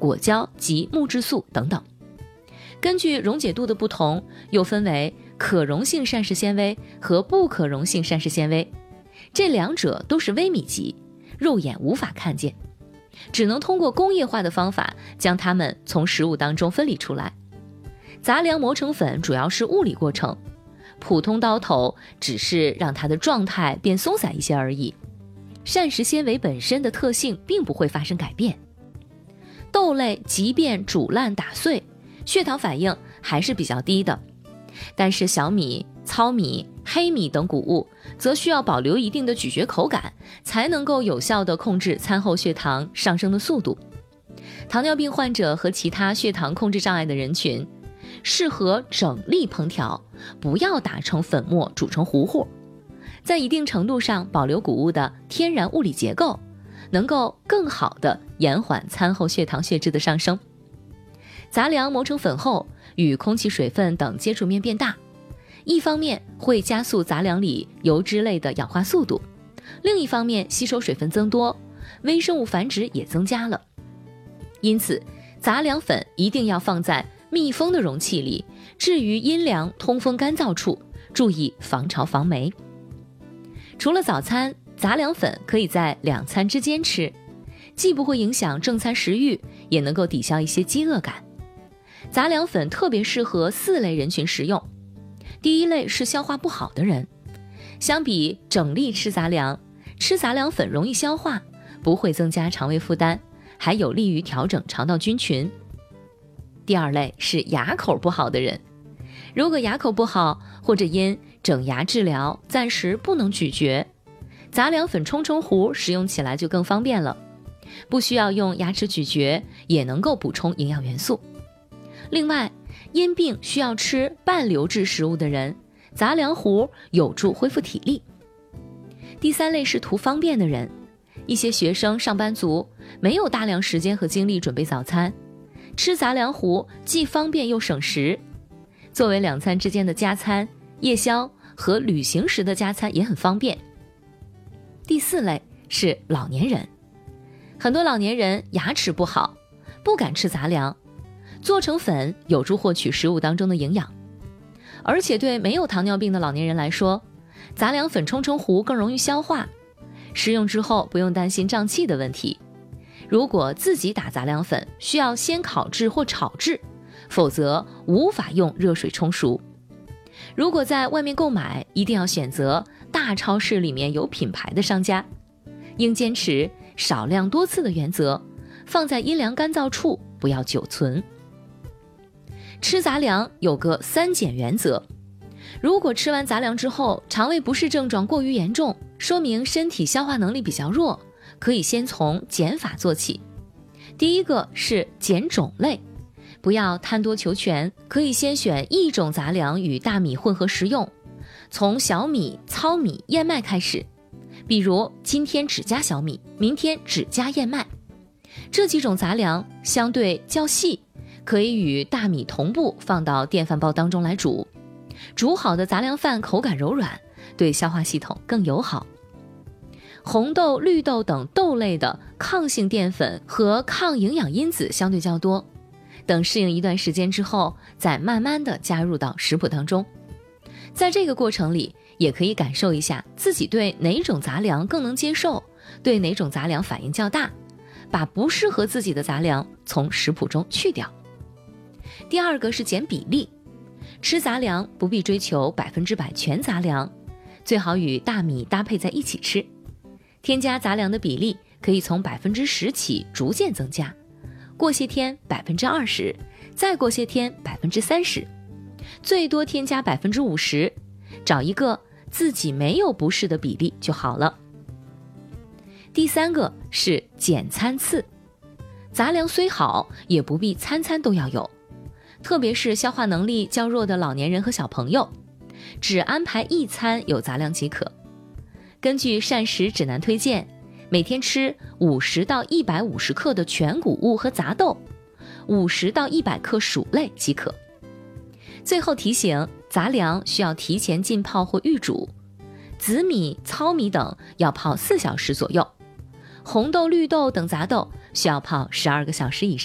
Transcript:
果胶及木质素等等。根据溶解度的不同，又分为可溶性膳食纤维和不可溶性膳食纤维，这两者都是微米级，肉眼无法看见，只能通过工业化的方法将它们从食物当中分离出来。杂粮磨成粉主要是物理过程，普通刀头只是让它的状态变松散一些而已，膳食纤维本身的特性并不会发生改变。豆类即便煮烂打碎，血糖反应还是比较低的，但是小米、糙米、黑米等谷物则需要保留一定的咀嚼口感，才能够有效地控制餐后血糖上升的速度。糖尿病患者和其他血糖控制障碍的人群，适合整粒烹调，不要打成粉末煮成糊糊，在一定程度上保留谷物的天然物理结构，能够更好地延缓餐后血糖血脂的上升。杂粮磨成粉后，与空气、水分等接触面变大，一方面会加速杂粮里油脂类的氧化速度，另一方面吸收水分增多，微生物繁殖也增加了。因此，杂粮粉一定要放在密封的容器里，置于阴凉、通风、干燥处，注意防潮防霉。除了早餐，杂粮粉可以在两餐之间吃，既不会影响正餐食欲，也能够抵消一些饥饿感。杂粮粉特别适合4类人群食用。第一类是消化不好的人，相比整粒吃杂粮，吃杂粮粉容易消化，不会增加肠胃负担，还有利于调整肠道菌群。第二类是牙口不好的人，如果牙口不好，或者因整牙治疗暂时不能咀嚼，杂粮粉冲成糊使用起来就更方便了，不需要用牙齿咀嚼，也能够补充营养元素。另外，因病需要吃半流质食物的人，杂粮糊有助恢复体力。第三类是图方便的人，一些学生、上班族没有大量时间和精力准备早餐，吃杂粮糊既方便又省时，作为两餐之间的加餐、夜宵和旅行时的加餐也很方便。第四类是老年人，很多老年人牙齿不好，不敢吃杂粮，做成粉有助获取食物当中的营养，而且对没有糖尿病的老年人来说，杂粮粉冲成糊更容易消化，食用之后不用担心胀气的问题。如果自己打杂粮粉，需要先烤制或炒制，否则无法用热水冲熟。如果在外面购买，一定要选择大超市里面有品牌的商家，应坚持少量多次的原则，放在阴凉干燥处，不要久存。吃杂粮有个3减原则，如果吃完杂粮之后肠胃不适症状过于严重，说明身体消化能力比较弱，可以先从减法做起。第一个是减种类，不要贪多求全，可以先选一种杂粮与大米混合食用，从小米、糙米、燕麦开始，比如今天只加小米，明天只加燕麦。这几种杂粮相对较细，可以与大米同步放到电饭煲当中来煮，煮好的杂粮饭口感柔软，对消化系统更友好。红豆、绿豆等豆类的抗性淀粉和抗营养因子相对较多，等适应一段时间之后，再慢慢的加入到食谱当中。在这个过程里，也可以感受一下自己对哪种杂粮更能接受，对哪种杂粮反应较大，把不适合自己的杂粮从食谱中去掉。第二个是减比例，吃杂粮不必追求100%全杂粮，最好与大米搭配在一起吃。添加杂粮的比例可以从10%起逐渐增加，过些天20%，再过些天30%，最多添加50%，找一个自己没有不适的比例就好了。第三个是减餐次，杂粮虽好，也不必餐餐都要有，特别是消化能力较弱的老年人和小朋友，只安排一餐有杂粮即可。根据膳食指南推荐，每天吃50到150克的全谷物和杂豆，50到100克薯类即可。最后提醒，杂粮需要提前浸泡或预煮，紫米、糙米等要泡4小时左右，红豆、绿豆等杂豆需要泡12个小时以上。